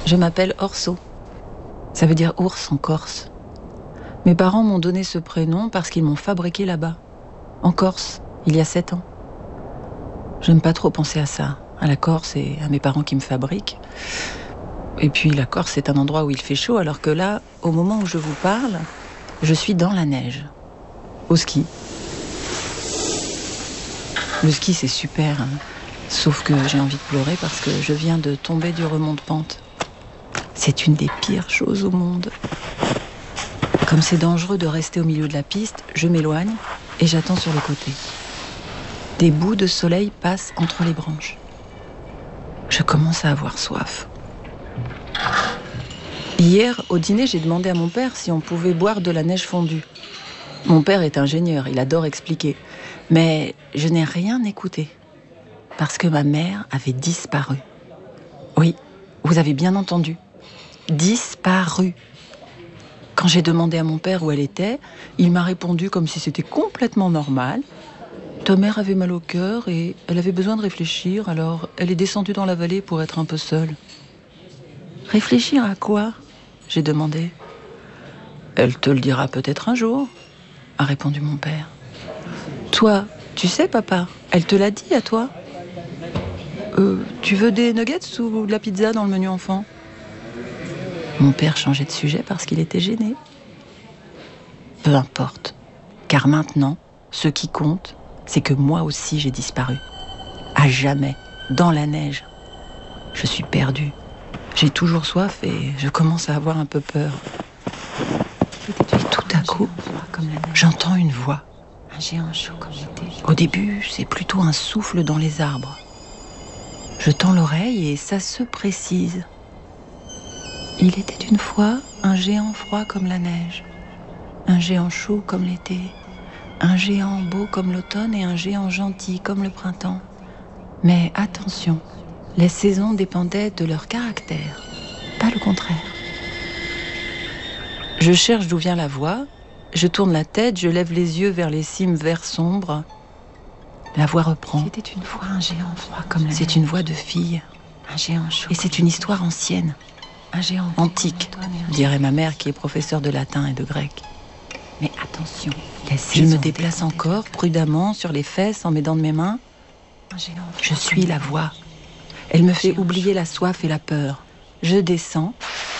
Je m'appelle Orso. Ça veut dire ours en corse. Mes parents m'ont donné ce prénom parce qu'ils m'ont fabriqué là-bas, en Corse, il y a 7 ans. J'aime pas trop penser à ça, à la Corse et à mes parents qui me fabriquent. Et puis la Corse, c'est un endroit où il fait chaud, alors que là, au moment où je vous parle, je suis dans la neige, au ski. Le ski, c'est super, hein. Sauf que j'ai envie de pleurer parce que je viens de tomber du remont de pente. C'est une des pires choses au monde. Comme c'est dangereux de rester au milieu de la piste, je m'éloigne et j'attends sur le côté. Des bouts de soleil passent entre les branches. Je commence à avoir soif. Hier, au dîner, j'ai demandé à mon père si on pouvait boire de la neige fondue. Mon père est ingénieur, il adore expliquer. Mais je n'ai rien écouté. Parce que ma mère avait disparu. Oui, vous avez bien entendu. Disparu. Quand j'ai demandé à mon père où elle était, il m'a répondu comme si c'était complètement normal. Ta mère avait mal au cœur et elle avait besoin de réfléchir, alors elle est descendue dans la vallée pour être un peu seule. Réfléchir à quoi ? J'ai demandé. Elle te le dira peut-être un jour, a répondu mon père. Toi, tu sais, papa, elle te l'a dit à toi ? Tu veux des nuggets ou de la pizza dans le menu enfant ? Mon père changeait de sujet parce qu'il était gêné. Peu importe, car maintenant, ce qui compte, c'est que moi aussi j'ai disparu. À jamais, dans la neige. Je suis perdue. J'ai toujours soif et je commence à avoir un peu peur. Et tout à coup, j'entends une voix. Au début, c'est plutôt un souffle dans les arbres. Je tends l'oreille et ça se précise. Il était une fois un géant froid comme la neige, un géant chaud comme l'été, un géant beau comme l'automne et un géant gentil comme le printemps. Mais attention, les saisons dépendaient de leur caractère, pas le contraire. Je cherche d'où vient la voix, je tourne la tête, je lève les yeux vers les cimes vert sombre. La voix reprend. C'était une fois un géant froid comme la neige. C'est une voix de fille. Un géant chaud. Et c'est une histoire ancienne. Un géant antique, dirait ma mère qui est professeure de latin et de grec. Mais attention, je me déplace encore prudemment sur les fesses en m'aidant de mes mains. Je suis la voix. Elle me fait oublier la soif et la peur. Je descends.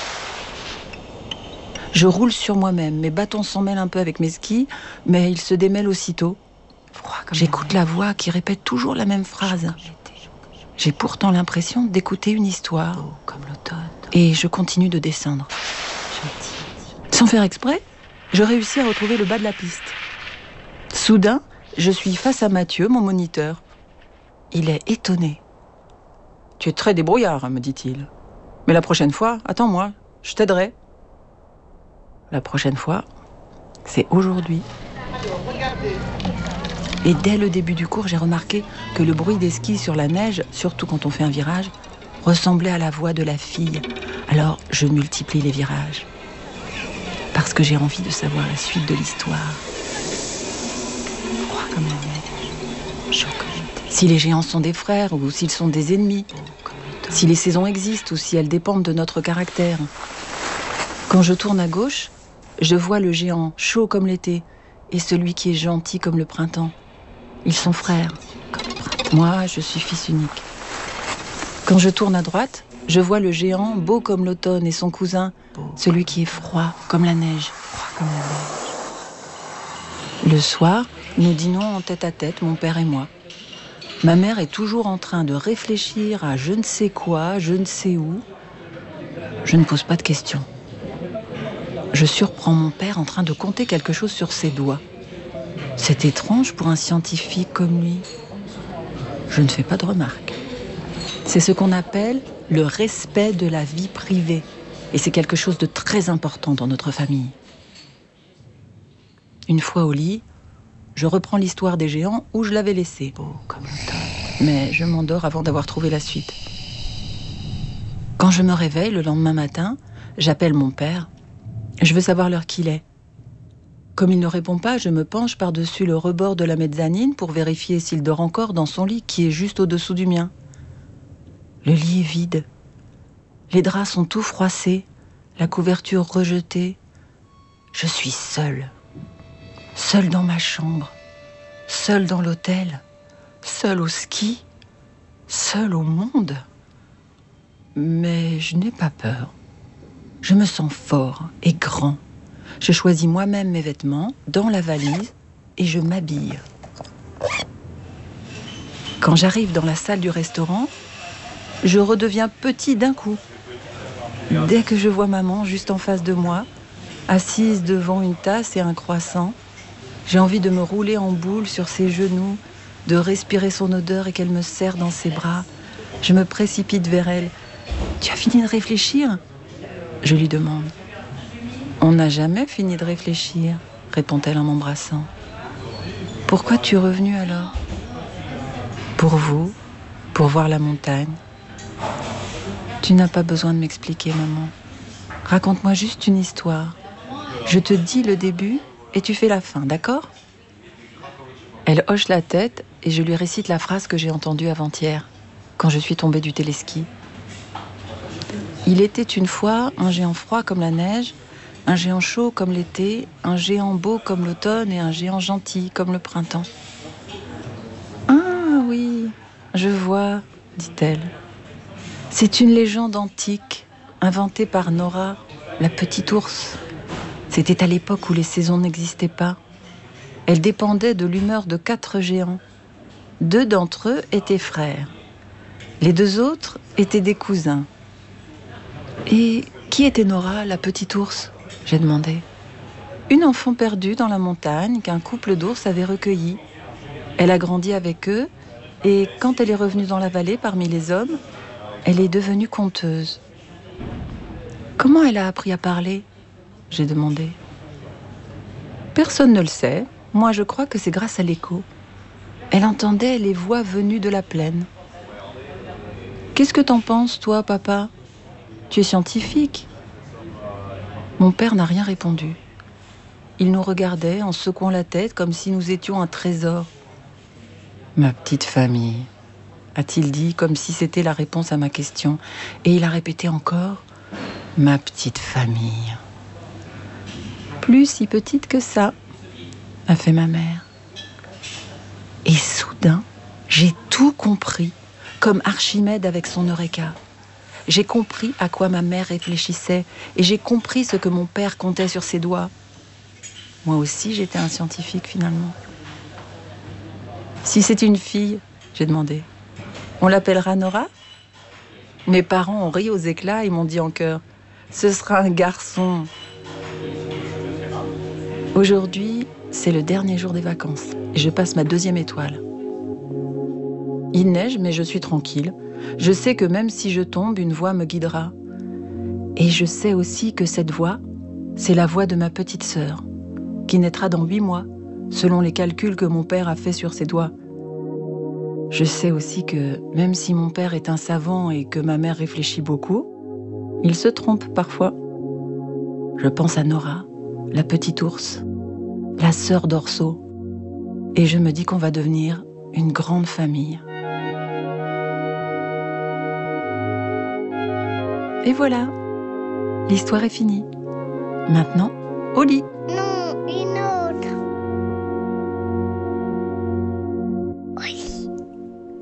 Je roule sur moi-même. Mes bâtons s'en mêlent un peu avec mes skis, mais ils se démêlent aussitôt. J'écoute la voix qui répète toujours la même phrase. J'ai pourtant l'impression d'écouter une histoire. Et je continue de descendre. Sans faire exprès, je réussis à retrouver le bas de la piste. Soudain, je suis face à Mathieu, mon moniteur. Il est étonné. « Tu es très débrouillard, me dit-il. Mais la prochaine fois, attends-moi, je t'aiderai. » La prochaine fois, c'est aujourd'hui. Et dès le début du cours, j'ai remarqué que le bruit des skis sur la neige, surtout quand on fait un virage, ressemblait à la voix de la fille. Alors, je multiplie les virages. Parce que j'ai envie de savoir la suite de l'histoire. Froid comme la neige, chaud comme l'été. Si les géants sont des frères ou s'ils sont des ennemis. Si les saisons existent ou si elles dépendent de notre caractère. Quand je tourne à gauche, je vois le géant chaud comme l'été et celui qui est gentil comme le printemps. Ils sont frères. Moi, je suis fils unique. Quand je tourne à droite, je vois le géant beau comme l'automne et son cousin, celui qui est froid comme la neige. Le soir, nous dînons en tête-à-tête, mon père et moi. Ma mère est toujours en train de réfléchir à je ne sais quoi, je ne sais où. Je ne pose pas de questions. Je surprends mon père en train de compter quelque chose sur ses doigts. C'est étrange pour un scientifique comme lui. Je ne fais pas de remarques. C'est ce qu'on appelle le respect de la vie privée. Et c'est quelque chose de très important dans notre famille. Une fois au lit, je reprends l'histoire des géants où je l'avais laissée. Mais je m'endors avant d'avoir trouvé la suite. Quand je me réveille le lendemain matin, j'appelle mon père. Je veux savoir l'heure qu'il est. Comme il ne répond pas, je me penche par-dessus le rebord de la mezzanine pour vérifier s'il dort encore dans son lit qui est juste au-dessous du mien. Le lit est vide. Les draps sont tout froissés, la couverture rejetée. Je suis seule. Seule dans ma chambre. Seule dans l'hôtel. Seule au ski. Seule au monde. Mais je n'ai pas peur. Je me sens fort et grand. Je choisis moi-même mes vêtements dans la valise et je m'habille. Quand j'arrive dans la salle du restaurant, je redeviens petit d'un coup. Dès que je vois maman juste en face de moi, assise devant une tasse et un croissant, j'ai envie de me rouler en boule sur ses genoux, de respirer son odeur et qu'elle me serre dans ses bras. Je me précipite vers elle. « Tu as fini de réfléchir ?» Je lui demande. « On n'a jamais fini de réfléchir, » répond-elle en m'embrassant. « Pourquoi tu es revenue alors ?»« Pour vous, pour voir la montagne. » « Tu n'as pas besoin de m'expliquer, maman. Raconte-moi juste une histoire. Je te dis le début et tu fais la fin, d'accord ?» Elle hoche la tête et je lui récite la phrase que j'ai entendue avant-hier, quand je suis tombée du téléski. Il était une fois un géant froid comme la neige, un géant chaud comme l'été, un géant beau comme l'automne et un géant gentil comme le printemps. « Ah oui, je vois, dit-elle. C'est une légende antique, inventée par Nora, la petite ours. C'était à l'époque où les saisons n'existaient pas. Elle dépendait de l'humeur de 4 géants. 2 d'entre eux étaient frères. Les 2 autres étaient des cousins. Et qui était Nora, la petite ours ? J'ai demandé. Une enfant perdue dans la montagne qu'un couple d'ours avait recueillie. Elle a grandi avec eux et quand elle est revenue dans la vallée parmi les hommes, elle est devenue conteuse. Comment elle a appris à parler ? J'ai demandé. Personne ne le sait. Moi, je crois que c'est grâce à l'écho. Elle entendait les voix venues de la plaine. Qu'est-ce que t'en penses, toi, papa ? Tu es scientifique ? Mon père n'a rien répondu. Il nous regardait en secouant la tête comme si nous étions un trésor. Ma petite famille, a-t-il dit, comme si c'était la réponse à ma question. Et il a répété encore, ma petite famille. Plus si petite que ça, a fait ma mère. Et soudain, j'ai tout compris, comme Archimède avec son Eureka. J'ai compris à quoi ma mère réfléchissait et j'ai compris ce que mon père comptait sur ses doigts. Moi aussi, j'étais un scientifique finalement. Si c'est une fille, j'ai demandé, on l'appellera Nora ? Mes parents ont ri aux éclats et m'ont dit en chœur, ce sera un garçon. Aujourd'hui, c'est le dernier jour des vacances et je passe ma 2e étoile. Il neige, mais je suis tranquille. Je sais que même si je tombe, une voix me guidera. Et je sais aussi que cette voix, c'est la voix de ma petite sœur, qui naîtra dans 8 mois, selon les calculs que mon père a fait sur ses doigts. Je sais aussi que, même si mon père est un savant et que ma mère réfléchit beaucoup, il se trompe parfois. Je pense à Nora, la petite ours, la sœur d'Orso, et je me dis qu'on va devenir une grande famille. Et voilà, l'histoire est finie. Maintenant, au lit. Non.